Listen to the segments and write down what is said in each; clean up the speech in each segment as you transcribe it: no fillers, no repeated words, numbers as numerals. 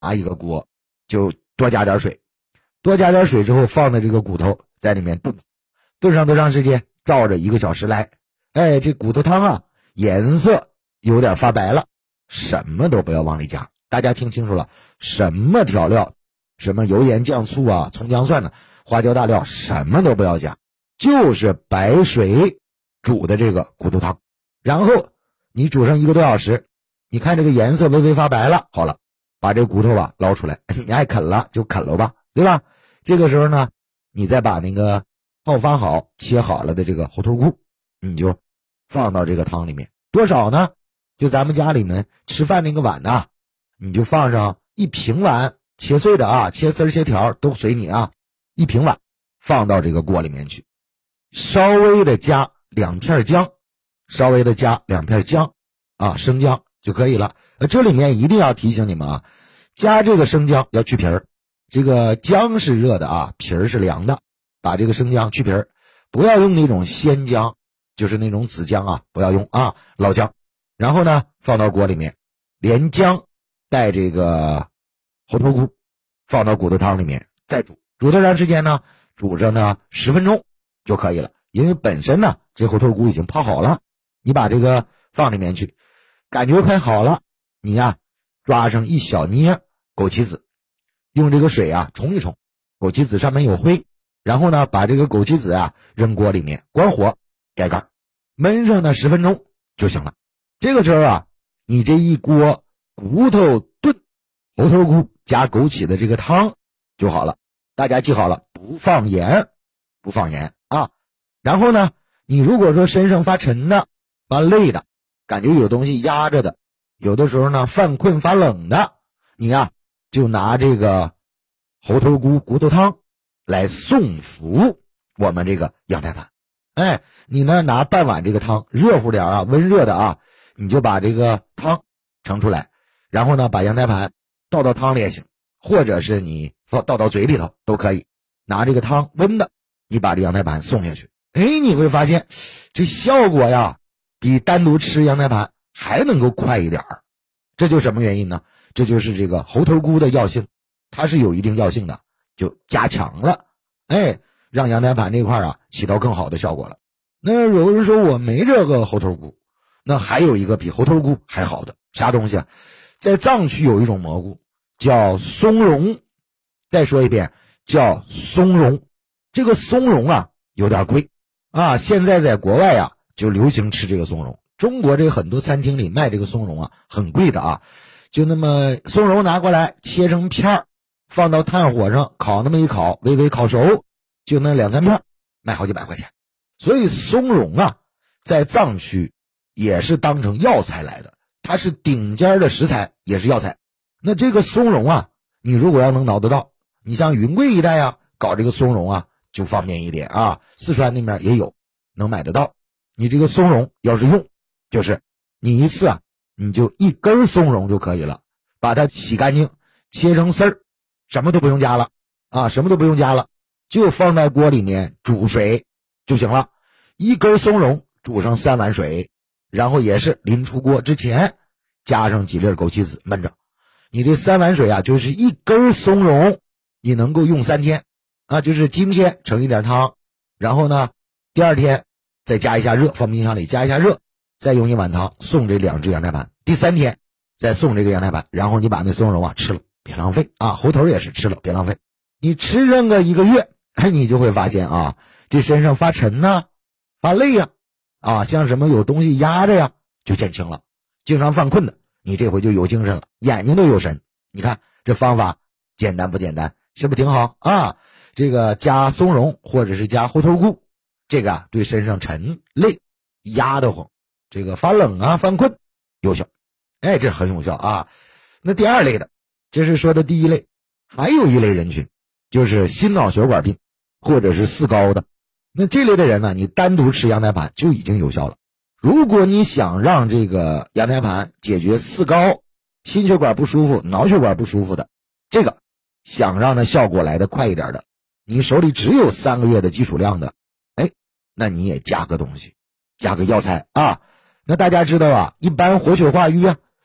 拿一个锅，就多加点水，多加点水之后放的这个骨头在里面炖上多长时间？照着1个小时来。哎，这骨头汤啊，颜色有点发白了，什么都不要往里加。大家听清楚了，什么调料，什么油盐酱醋啊，葱姜蒜的，花椒大料，什么都不要加，就是白水煮的这个骨头汤。然后你煮上1个多小时，你看这个颜色微微发白了，好了，把这骨头啊捞出来，你爱啃了就啃了吧，对吧？这个时候呢，你再把那个泡发好切好了的这个猴头菇，你就放到这个汤里面。多少呢？就咱们家里面吃饭那个碗呐，你就放上1平碗，切碎的啊，切丝切条都随你啊，1平碗放到这个锅里面去，稍微的加2片姜，稍微的加2片姜啊，生姜就可以了。这里面一定要提醒你们啊，加这个生姜要去皮儿，这个姜是热的啊，皮儿是凉的，把这个生姜去皮儿，不要用那种鲜姜，就是那种紫姜啊，不要用啊，老姜。然后呢，放到锅里面，连姜带这个猴头菇放到骨头汤里面，再煮多长时间呢？煮着呢10分钟就可以了。因为本身呢这猴头菇已经泡好了，你把这个放里面去，感觉快好了，你呀抓上1小捏枸杞子，用这个水啊冲一冲，枸杞子上面有灰，然后呢把这个枸杞子啊扔锅里面，关火盖盖，焖上呢10分钟就行了。这个时候啊，你这一锅骨头炖猴头菇加枸杞的这个汤就好了。大家记好了，不放盐啊。然后呢，你如果说身上发沉的、发累的，感觉有东西压着的，有的时候呢犯困发冷的，你呀就拿这个猴头菇骨头汤来送服我们这个阳台盘。哎，你呢拿半碗这个汤，热乎点啊，温热的啊，你就把这个汤盛出来，然后呢把阳台盘倒到汤里也行，或者是你倒到嘴里头都可以。拿这个汤温的，你把这阳台盘送下去，哎，你会发现这效果呀比单独吃阳台盘还能够快一点儿。这就什么原因呢？这就是这个猴头菇的药性，它是有一定药性的，就加强了，哎，让阳台盘这块啊起到更好的效果了。那有人说我没这个猴头菇，那还有一个比猴头菇还好的啥东西啊？在藏区有一种蘑菇叫松茸，再说一遍叫松茸。这个松茸啊有点贵啊，现在在国外啊就流行吃这个松茸，中国这很多餐厅里卖这个松茸啊很贵的啊，就那么松茸拿过来切成片儿，放到炭火上烤那么一烤，微微烤熟，就那2-3片，卖好几百块钱。所以松茸啊在藏区也是当成药材来的，它是顶尖的食材，也是药材。那这个松茸啊，你如果要能挠得到，你像云贵一带啊搞这个松茸啊就方便一点啊，四川那边也有能买得到。你这个松茸要是用，就是你一次啊你就1根松茸就可以了，把它洗干净切成丝儿，什么都不用加了啊，什么都不用加了，就放在锅里面煮水就行了。1根松茸煮上3碗水，然后也是临出锅之前加上几粒枸杞子焖着。你这3碗水啊就是1根松茸，你能够用3天啊，就是今天盛一点汤，然后呢第2天再加一下热，放冰箱里加一下热，再用1碗汤送这2只阳台盘，第3天再送这个阳台盘，然后你把那松茸啊吃了别浪费啊，猴头也是吃了别浪费。你吃上个1个月，你就会发现啊，这身上发沉呐、发累呀啊，像什么有东西压着呀就减轻了。经常犯困的，你这回就有精神了，眼睛都有神。你看这方法简单不简单？是不是挺好啊？这个加松茸或者是加猴头菇，这个对身上沉累压得慌，这个发冷啊犯困有效。哎，这很有效啊。那第2类的，这是说的第1类，还有一类人群就是心脑血管病或者是4高的。那这类的人呢，你单独吃羊胎盘就已经有效了。如果你想让这个羊胎盘解决4高、心血管不舒服、脑血管不舒服的，这个想让它效果来得快一点的，你手里只有3个月的基础量的，哎，那你也加个东西，加个药材啊。那大家知道啊，一般活血化瘀啊，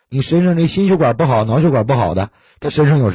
你身上这心血管不好、脑血管不好的，他身上有